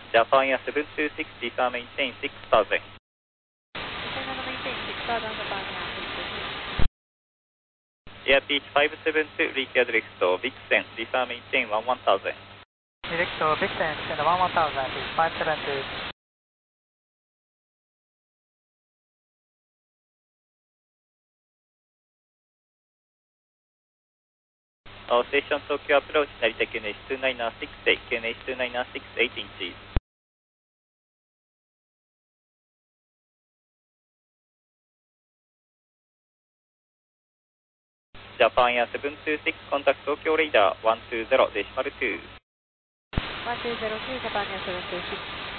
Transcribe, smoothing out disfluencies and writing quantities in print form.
Japan Air 726, descend maintain 6000. maintain 6000 Japan Air Peach 572, reach directo, Vixen, descend maintain 11000. Directo Vixen, descend 11000, Peach 572. Station Tokyo approach, Narita QNH 2968, QNH 2968, 8 inches. Japan Air 726, contact Tokyo radar 120, decimal 2. 1202 Japan Air 726.